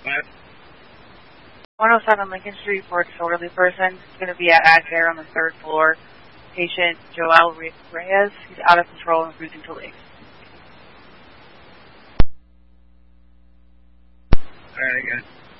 What? 107 Lincoln Street for a disorderly person. It's going to be at Adcare on the 3rd floor. Patient Joel Reyes. He's out of control and refusing to leave. Alright, I got it.